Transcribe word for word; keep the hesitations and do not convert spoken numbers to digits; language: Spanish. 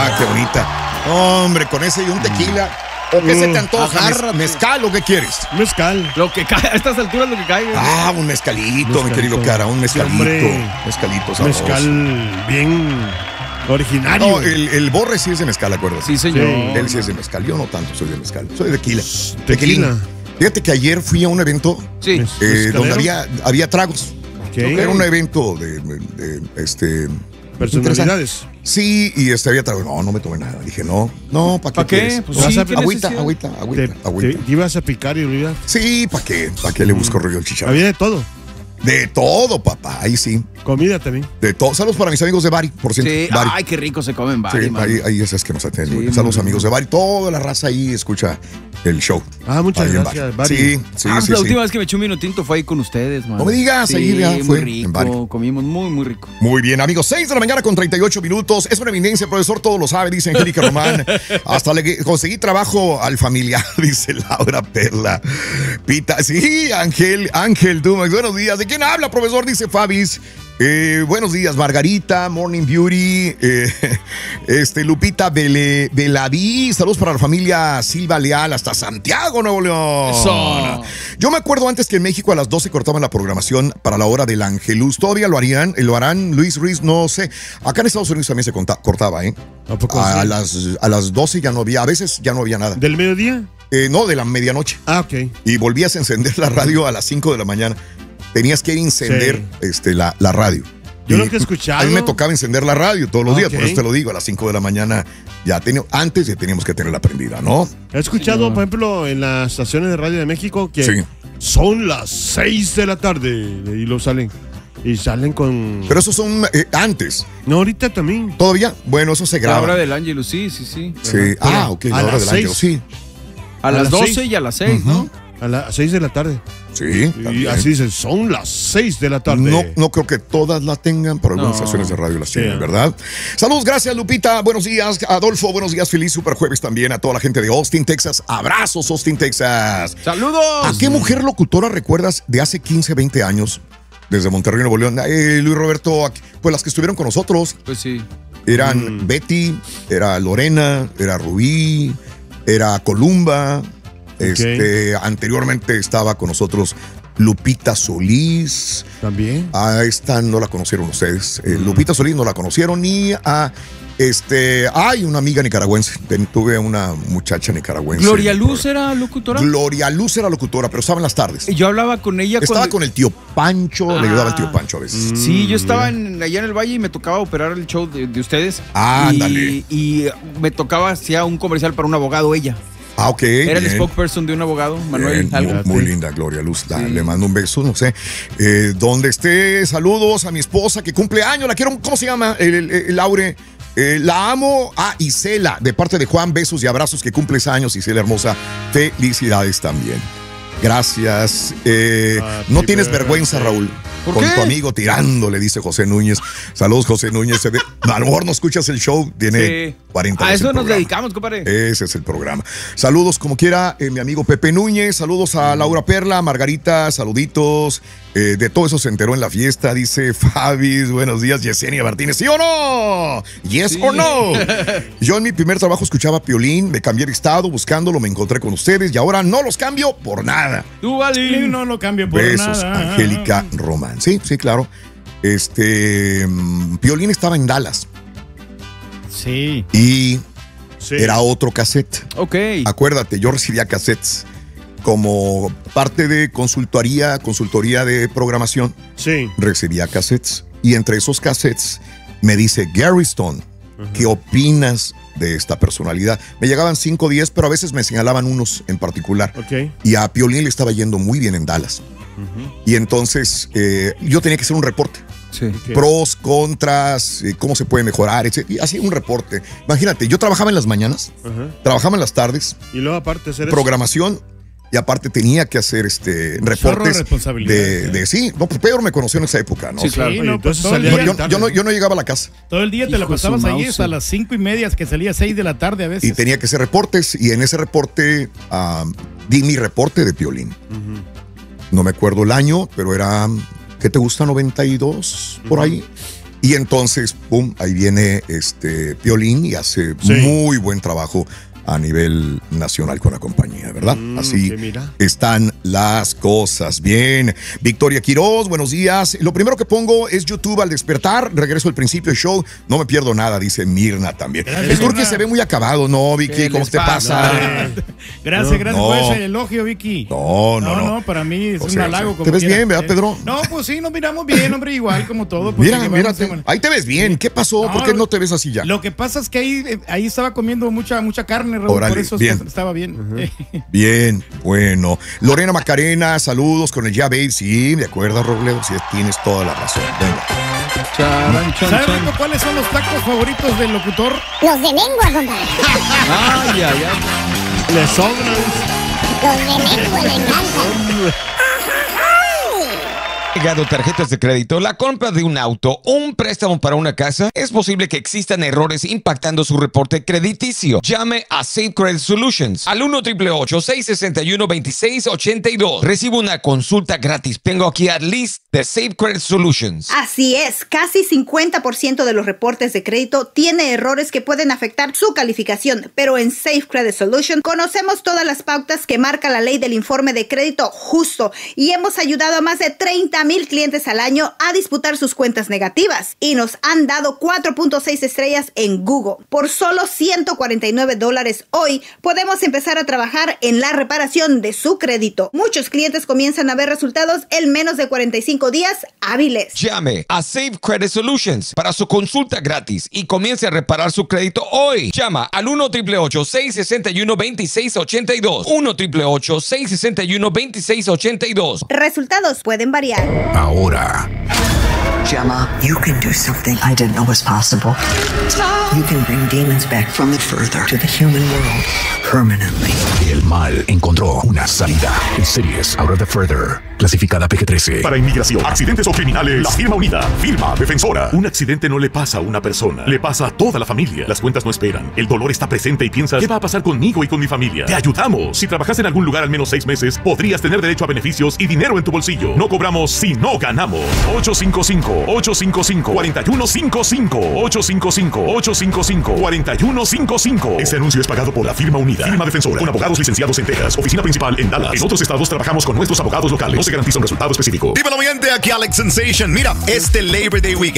Ah, qué bonita. Hombre, con ese y un tequila. ¿O qué uh, se te antoja? ¿Mez, ¿Mezcal o qué quieres? Mezcal. Lo que cae, a estas alturas lo que cae. Ah, un mezcalito, mezcalito. mi querido cara, un mezcalito. Sí, mezcalito sabroso. Mezcal bien originario. No, el, el Borre sí es de mezcal, acuérdate. Sí, señor. Sí. Él sí es de mezcal. Yo no tanto soy de mezcal. Soy de tequila. Tequila. tequila. Fíjate que ayer fui a un evento sí. eh, donde había, había tragos. Okay. Era un evento de, de, de este... personalidades. Sí, y este había trago. No, no me tomé nada. Dije, no, no, ¿para qué? ¿Para qué? Pues sí, agüita, agüita, agüita, te, agüita. Te ibas a picar y olvidar. Sí, ¿para qué? ¿Para qué le busco rollo al chicharrón? Había de todo. De todo, papá, ahí sí. Comida también. De todo. Saludos para mis amigos de Bari, por cierto. Sí, Bari. Ay, qué rico se comen Bari, sí, ahí, ahí es que nos atienden. Sí, Saludos amigos de Bari. Toda la raza ahí escucha el show. Ah, muchas gracias, Bari. Sí, sí, ah, sí. La sí. última vez que me eché un vino tinto fue ahí con ustedes, man. No me digas, sí, ahí ya fue muy rico, en Bari. Comimos muy, muy rico. Muy bien, amigos. seis de la mañana con treinta y ocho minutos. Es una evidencia, profesor, todo lo sabe, dice Angélica Román. Hasta le conseguí trabajo al familiar, dice Laura Perla. Pita, sí, Ángel, Ángel Dumax. Buenos días. ¿De quién habla, profesor? Dice Fabis. Eh, buenos días, Margarita, Morning Beauty, eh, este, Lupita Bele, Belaví, saludos para la familia Silva Leal hasta Santiago, Nuevo León. Eso. Yo me acuerdo antes que en México a las doce cortaban la programación para la hora del Angelus. ¿Todavía lo harían? ¿Lo harán? Luis Ruiz, no sé. Acá en Estados Unidos también se corta, cortaba, ¿eh? ¿A poco a, sí? las, a las doce ya no había, a veces ya no había nada. ¿Del mediodía? Eh, no, de la medianoche. Ah, ok. Y volvías a encender la radio a las cinco de la mañana. Tenías que encender sí. este, la, la radio. Yo y, lo que he escuchado. A mí me tocaba encender la radio todos los okay. días, por eso te lo digo, a las cinco de la mañana ya tenía, antes ya teníamos que tenerla prendida, ¿no? He escuchado, sí, por ejemplo, en las estaciones de radio de México que sí. son las seis de la tarde y lo salen. Y salen con... Pero esos son eh, antes. No, ahorita también. ¿Todavía? Bueno, eso se graba. La hora del Ángelus, sí, sí, sí. Sí. Ah, ok, la hora del Ángelus, sí. A, a las doce y a las seis, uh-huh. ¿no? A las seis de la tarde. Sí, y también. así dicen, son las seis de la tarde. No, no creo que todas la tengan, pero algunas no. estaciones de radio las tienen, sí. ¿verdad? Saludos, gracias, Lupita. Buenos días, Adolfo. Buenos días, feliz super jueves también a toda la gente de Austin, Texas. Abrazos, Austin, Texas. ¡Saludos! ¿A qué mujer locutora recuerdas de hace quince, veinte años? Desde Monterrey, Nuevo León. Eh, Luis Roberto, pues las que estuvieron con nosotros. Pues sí. Eran mm. Betty, era Lorena, era Rubí, era Columba. Okay. Este, anteriormente estaba con nosotros Lupita Solís. También. A esta no la conocieron ustedes. Eh, Lupita Solís no la conocieron ni a este. Hay una amiga nicaragüense. Tuve una muchacha nicaragüense. ¿Gloria Luz era locutora? Gloria Luz era locutora, pero estaba en las tardes. Yo hablaba con ella. Estaba cuando... con el tío Pancho, ah. le ayudaba al tío Pancho a veces. Sí, yo estaba en, allá en el Valle y me tocaba operar el show de, de ustedes. Ah, y, ándale. Y me tocaba hacía un comercial para un abogado ella. Ah, ok. Era bien. el spokesperson de un abogado, Manuel. Bien, muy, muy linda, Gloria Luz. Sí. Le mando un beso, no sé. Eh, donde esté, saludos a mi esposa que cumple años. La quiero, ¿cómo se llama? El, el, el Laure. Eh, la amo. Ah, Isela, de parte de Juan, besos y abrazos, que cumples años, Isela hermosa. Felicidades también. Gracias. Eh, no tienes vergüenza, Raúl. Con qué? Tu amigo tirándole, dice José Núñez. Saludos, José Núñez. A lo mejor no escuchas el show, tiene sí. cuarenta años. A eso nos programa. dedicamos, compadre. Ese es el programa. Saludos, como quiera, eh, mi amigo Pepe Núñez. Saludos a Laura Perla, Margarita, saluditos. Eh, de todo eso se enteró en la fiesta, dice Fabis. Buenos días, Yesenia Martínez. ¿Sí o no? ¿Yes sí. or no? Yo en mi primer trabajo escuchaba Piolín, me cambié de estado buscándolo, me encontré con ustedes y ahora no los cambio por nada. Tú, Valín, no lo cambio por Besos, nada. Angélica Román. Sí, sí, claro. Este, Piolín estaba en Dallas. Sí. Y sí. era otro cassette. Ok. Acuérdate, yo recibía cassettes como parte de consultoría, consultoría de programación. Sí. Recibía cassettes. Y entre esos cassettes me dice, Gary Stone, uh-huh. ¿qué opinas de esta personalidad? Me llegaban cinco o diez, pero a veces me señalaban unos en particular. Okay. Y a Piolín le estaba yendo muy bien en Dallas. Uh-huh. Y entonces eh, yo tenía que hacer un reporte. Sí. Okay. Pros, contras, eh, cómo se puede mejorar, etcétera. Y hacía un reporte. Imagínate, yo trabajaba en las mañanas, uh-huh. trabajaba en las tardes. Y luego aparte hacer programación. Eso. Y aparte tenía que hacer este reportes de, de sí, no, pues Pedro me conoció en esa época, ¿no? Sí, claro. Sí, no, pues, yo, yo, yo, no, yo no llegaba a la casa. Todo el día te Hijo la pasabas ahí hasta las cinco y media, que salía a seis de la tarde a veces. Y tenía que hacer reportes, y en ese reporte um, di mi reporte de Piolín. Uh-huh. No me acuerdo el año, pero era, ¿qué te gusta? noventa y dos, uh-huh. por ahí. Y entonces, pum, ahí viene este Piolín y hace sí. muy buen trabajo a nivel nacional con la compañía, ¿verdad? Mm, Así están las cosas. Bien. Victoria Quiroz, buenos días. Lo primero que pongo es YouTube al despertar. Regreso al principio del show. No me pierdo nada, dice Mirna también. Gracias, el Turqui se ve muy acabado, ¿no, Vicky? ¿Cómo te pasa? Gracias, gracias no. por ese elogio, Vicky. No, no, no. No, no para mí es o un sea, halago. Como ¿te ves quiera. bien, verdad, Pedro? No, pues sí, nos miramos bien, hombre, igual como todo. Mira, mira, ahí te ves bien. ¿Qué pasó? No, ¿por qué no te ves así ya? Lo que pasa es que ahí, ahí estaba comiendo mucha, mucha carne, Raúl, Órale, por eso bien. estaba bien. Uh-huh. Bien, bueno. Lorena Macarena, saludos con el ya, babe. Sí, de acuerdo, Robledo. Sí, tienes toda la razón. Venga. Charan, chan, ¿sabes chan. cuáles son los tacos favoritos del locutor? Los de lengua, compadre. Ay, ay, ay. Le sobran. Los de lengua le encantan. Llegado tarjetas de crédito, la compra de un auto o un préstamo para una casa, es posible que existan errores impactando su reporte crediticio. Llame a Safe Credit Solutions al uno, ocho ocho ocho, seis seis uno, dos seis ocho dos. Recibe una consulta gratis. Tengo aquí a Liz de Safe Credit Solutions. Así es, casi cincuenta por ciento de los reportes de crédito tiene errores que pueden afectar su calificación, pero en Safe Credit Solutions conocemos todas las pautas que marca la ley del informe de crédito justo y hemos ayudado a más de treinta mil clientes al año a disputar sus cuentas negativas y nos han dado cuatro punto seis estrellas en Google. Por solo ciento cuarenta y nueve dólares hoy podemos empezar a trabajar en la reparación de su crédito. Muchos clientes comienzan a ver resultados en menos de cuarenta y cinco días hábiles. Llame a Safe Credit Solutions para su consulta gratis y comience a reparar su crédito hoy. Llama al uno, ocho ocho ocho, seis seis uno, dos seis ocho dos. uno, ocho ocho ocho, seis seis uno, dos seis ocho dos. Resultados pueden variar. Ahora. Gemma, you can do something I didn't know was possible. You can bring demons back from the further to the human world permanently. El mal encontró una salida. En series Out of the Further, clasificada P G trece. Para inmigración, accidentes o criminales, la firma unida, firma defensora. Un accidente no le pasa a una persona, le pasa a toda la familia. Las cuentas no esperan, el dolor está presente y piensas, ¿qué va a pasar conmigo y con mi familia? Te ayudamos. Si trabajas en algún lugar al menos seis meses, podrías tener derecho a beneficios y dinero en tu bolsillo. No cobramos si no ganamos. ocho cinco cinco, ocho cinco cinco, cuatro uno cinco cinco. ocho cinco cinco, ocho cinco cinco, cuatro uno cinco cinco. Este anuncio es pagado por la firma unida, firma defensora, con abogados licenciados en Texas, oficina principal en Dallas. En otros estados trabajamos con nuestros abogados locales. No se garantiza un resultado específico. Dímelo, mi gente, aquí Alex Sensation. Mira, este Labor Day Weekend